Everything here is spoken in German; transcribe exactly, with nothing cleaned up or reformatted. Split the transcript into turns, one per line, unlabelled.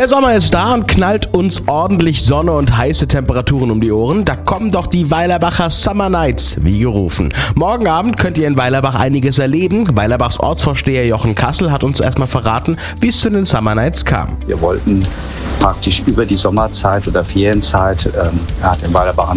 Der Sommer ist da und knallt uns ordentlich Sonne und heiße Temperaturen um die Ohren. Da kommen doch die Weilerbacher Summer Nights, wie gerufen. Morgen Abend könnt ihr in Weilerbach einiges erleben. Weilerbachs Ortsvorsteher Jochen Kassel hat uns erstmal verraten, wie es zu den Summer Nights kam.
Wir wollten praktisch über die Sommerzeit oder Ferienzeit ähm, ja, den Weilerbacher